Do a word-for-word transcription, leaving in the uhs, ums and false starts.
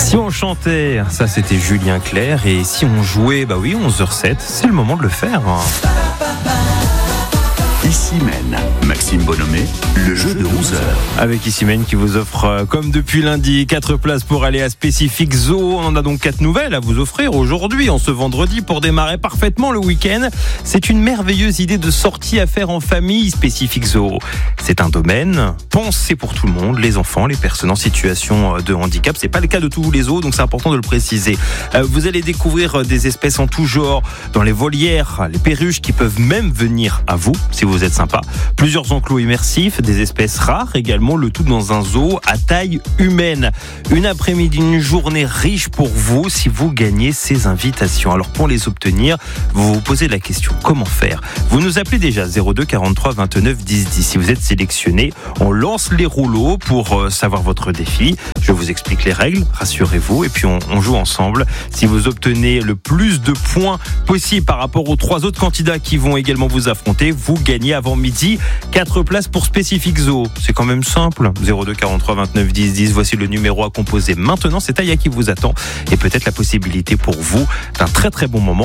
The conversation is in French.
Si on chantait, ça c'était Julien Clerc, et si on jouait, bah oui, onze heures sept, c'est le moment de le faire. Issimène, Maxime Bonhomet, le jeu de onze heures. Avec Issimène qui vous offre, comme depuis lundi, quatre places pour aller à Specific Zoo. On en a donc quatre nouvelles à vous offrir aujourd'hui, en ce vendredi, pour démarrer parfaitement le week-end. C'est une merveilleuse idée de sortie à faire en famille, Specific Zoo. C'est un domaine pensé pour tout le monde, les enfants, les personnes en situation de handicap. C'est pas le cas de tous les zoos, donc c'est important de le préciser. Vous allez découvrir des espèces en tout genre, dans les volières, les perruches qui peuvent même venir à vous, si vous Vous êtes sympa. Plusieurs enclos immersifs, des espèces rares également, le tout dans un zoo à taille humaine. Une après-midi, une journée riche pour vous si vous gagnez ces invitations. Alors pour les obtenir, vous vous posez la question, comment faire ? Vous nous appelez déjà zéro deux quarante-trois vingt-neuf dix dix. Si vous êtes sélectionné, on lance les rouleaux pour savoir votre défi. Je vous explique les règles, rassurez-vous, et puis on, on joue ensemble. Si vous obtenez le plus de points possible par rapport aux trois autres candidats qui vont également vous affronter, vous gagnez avant midi quatre places pour Specific Zoo. C'est quand même simple. zéro deux quarante-trois vingt-neuf dix dix. Voici le numéro à composer maintenant. C'est Aya qui vous attend et peut-être la possibilité pour vous d'un très très bon moment